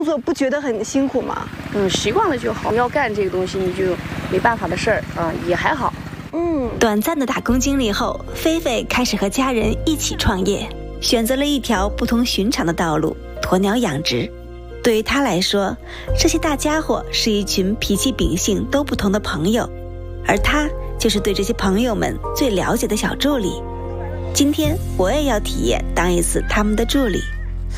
工作不觉得很辛苦吗？ 习惯了就好。要干这个东西，你就没办法的事儿啊，也还好。 短暂的打工经历后，菲菲开始和家人一起创业，选择了一条不同寻常的道路——鸵鸟养殖。对于她来说，这些大家伙是一群脾气秉性都不同的朋友，而她就是对这些朋友们最了解的小助理。今天我也要体验当一次他们的助理。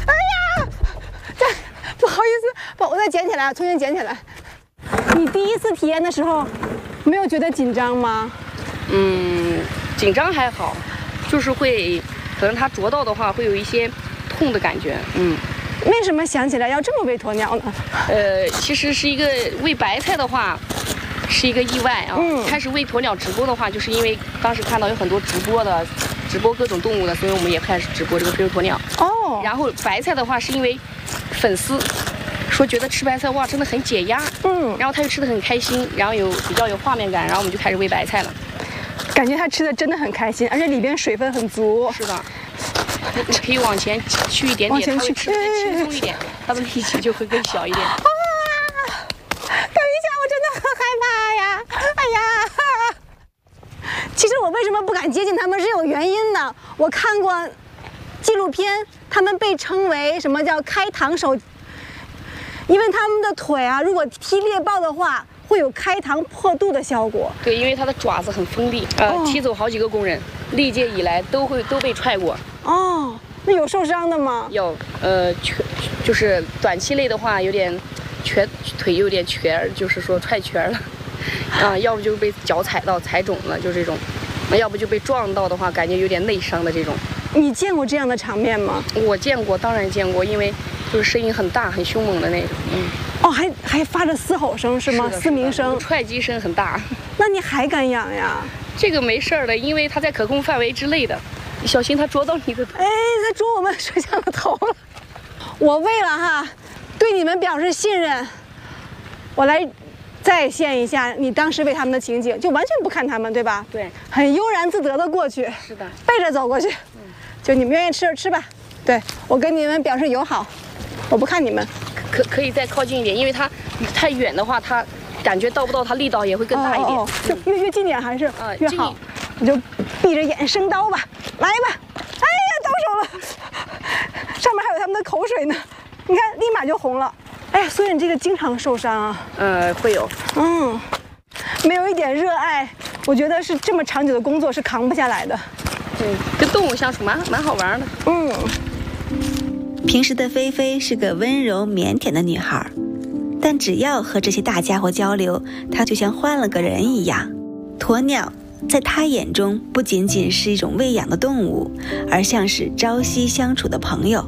不好意思，我再捡起来，重新捡起来。你第一次体验的时候，没有觉得紧张吗？ 紧张还好，就是会，可能它啄到的话会有一些痛的感觉。 为什么想起来要这么喂鸵鸟呢？ 其实是一个喂白菜的话，是一个意外啊。开始喂鸵鸟直播的话，就是因为当时看到有很多直播各种动物的，所以我们也开始直播这个非洲鸵鸟。然后白菜的话，是因为粉丝说觉得吃白菜哇真的很解压，然后他就吃得很开心，然后比较有画面感，然后我们就开始喂白菜了。 感觉他吃的真的很开心，而且里边水分很足。 是的，你可以往前去一点点，他会吃得更轻松一点，他的力气就会更小一点。 等一下，我真的很害怕呀！哎呀，其实我为什么不敢接近他们是有原因的。我看过纪录片，他们被称为什么叫开膛手，因为他们的腿啊，如果踢猎豹的话，会有开膛破肚的效果。对， 因为它的爪子很锋利，踢走好几个工人，历届以来都被踹过。 那有受伤的吗？ 有，就是短期内的话有点腿有点瘸，就是说踹瘸了，要不就被脚踩肿了，就这种，要不就被撞到的话，感觉有点内伤的这种。 你见过这样的场面吗？ 我见过，当然见过，因为就是声音很大、很凶猛的那种。 还发着嘶吼声是吗？嘶鸣声， 踹击声很大。 那你还敢养呀？ 这个没事的，因为它在可控范围之内的，你小心它啄到你的头。 它啄我们水象的头了。我为了对你们表示信任，我来再现一下你当时喂他们的情景，就完全不看他们，对吧？ 对， 很悠然自得的过去。 是的， 背着走过去。就你们愿意吃就吃吧。对，我跟你们表示友好，我不看你们。 可以再靠近一点，因为它太远的话，它感觉到不到，它力道也会更大一点。 就越近点还是越好。你就闭着眼生刀吧，来吧！哎呀，到手了，上面还有他们的口水呢，你看立马就红了。哎呀，所以你这个经常受伤啊？ 会有。 没有一点热爱，我觉得是这么长久的工作是扛不下来的。 跟动物相处蛮好玩的。 平时的菲菲是个温柔腼腆的女孩，但只要和这些大家伙交流，她就像换了个人一样。鸵鸟在她眼中不仅仅是一种喂养的动物，而像是朝夕相处的朋友。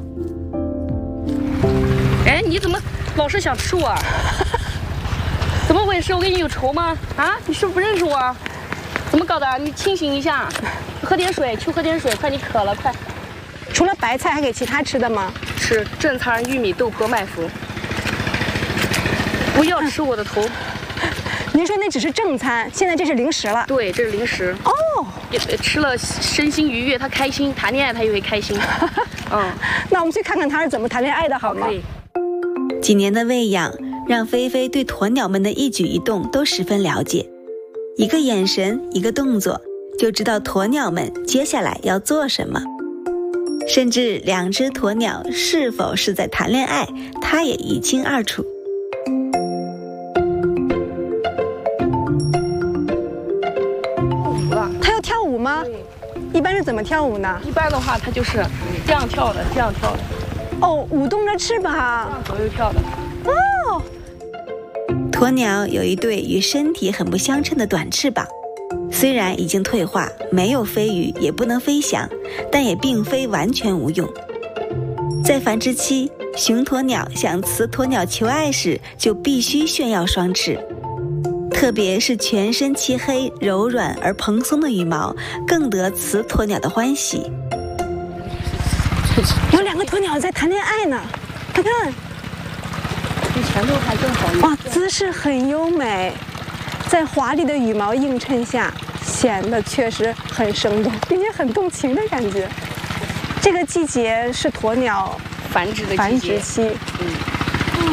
你怎么老是想吃我？怎么回事？我跟你有仇吗？你是不是不认识我？怎么搞的？你清醒一下，喝点水，去喝点水，快，你渴了，快。 除了白菜还给其他吃的吗？ 吃正餐，玉米、豆粕、麦麸。不要吃我的头。 您说那只是正餐，现在这是零食了。 对，这是零食。吃了身心愉悦，他开心，谈恋爱他也会开心。 那我们去看看他是怎么谈恋爱的，好吗？ 几年的喂养让菲菲对鸵鸟们的一举一动都十分了解，一个眼神，一个动作，就知道鸵鸟们接下来要做什么。甚至两只鸵鸟是否是在谈恋爱，他也一清二楚。 他要跳舞吗？一般是怎么跳舞呢？ 一般的话，他就是这样跳的，这样跳的。 舞动着翅膀， 左右跳的。 鸵鸟有一对与身体很不相称的短翅膀，虽然已经退化，没有飞羽，也不能飞翔，但也并非完全无用。在繁殖期，雄鸵鸟向雌鸵鸟求爱时，就必须炫耀双翅，特别是全身漆黑、柔软而蓬松的羽毛，更得雌鸵鸟的欢喜。 有两个鸵鸟在谈恋爱呢，看看， 比前头还更好。 哇，姿势很优美，在华丽的羽毛映衬下，显得确实很生动，并且很动情的感觉。这个季节是鸵鸟繁殖的繁殖期。